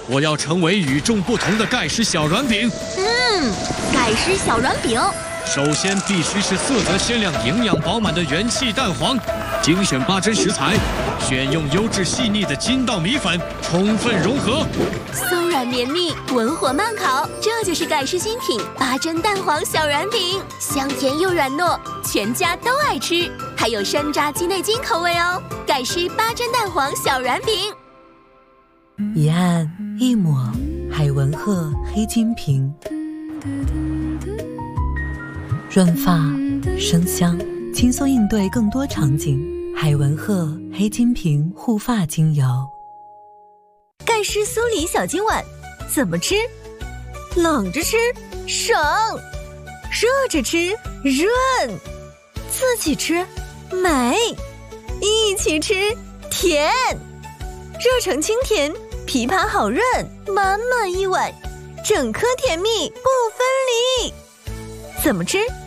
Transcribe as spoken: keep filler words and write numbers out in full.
我要成为与众不同的盖世小软饼。 嗯，盖世小软饼。 首先必须是色泽鲜亮、营养饱满的元气蛋黄，精选八珍食材，选用优质细腻的筋道米粉，充分融合。 松软绵密，文火慢烤，这就是盖世新品八珍蛋黄小软饼，香甜又软糯，全家都爱吃。还有山楂鸡内金口味哦，盖世八珍蛋黄小软饼。 一按一抹，海文鹤黑金瓶。润发生香，轻松应对更多场景。海文鹤黑金瓶护发精油。 盖世酥梨小金碗，怎么吃？冷着吃省，热着吃润，自己吃美，一起吃甜。热成清甜，枇杷好润，满满一碗，整颗甜蜜不分离。怎么吃？